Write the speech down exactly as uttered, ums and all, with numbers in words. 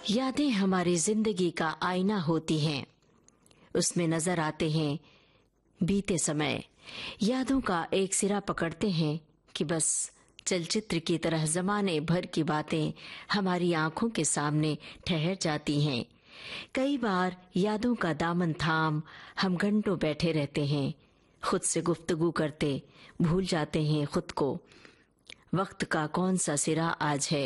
यादें हमारी जिंदगी का आईना होती हैं। उसमें नजर आते हैं बीते समय। यादों का एक सिरा पकड़ते हैं कि बस चलचित्र की तरह जमाने भर की बातें हमारी आंखों के सामने ठहर जाती हैं। कई बार यादों का दामन थाम हम घंटों बैठे रहते हैं, खुद से गुफ्तगू करते, भूल जाते हैं खुद को। वक्त का कौन सा सिरा आज है